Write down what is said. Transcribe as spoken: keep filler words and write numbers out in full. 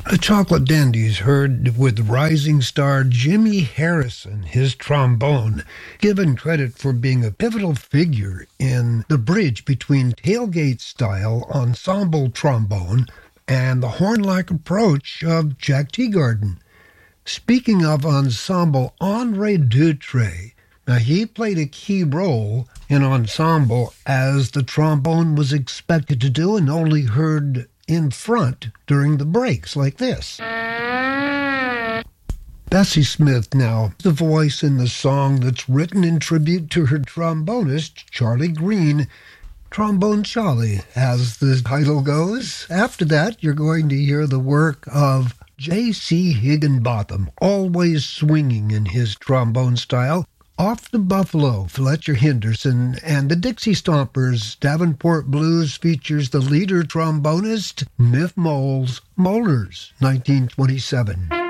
The Chocolate Dandies heard with rising star Jimmy Harrison, his trombone, given credit for being a pivotal figure in the bridge between tailgate-style ensemble trombone and the horn-like approach of Jack Teagarden. Speaking of ensemble, Andre Dutre, now he played a key role in ensemble as the trombone was expected to do and only heard in front during the breaks like this. Bessie Smith now, the voice in the song that's written in tribute to her trombonist, Charlie Green, Trombone Charlie, as the title goes. After that, you're going to hear the work of J C Higginbotham, always swinging in his trombone style. Off the Buffalo, Fletcher Henderson and the Dixie Stompers. Davenport Blues features the leader trombonist, Miff Moles, Molars, nineteen twenty-seven.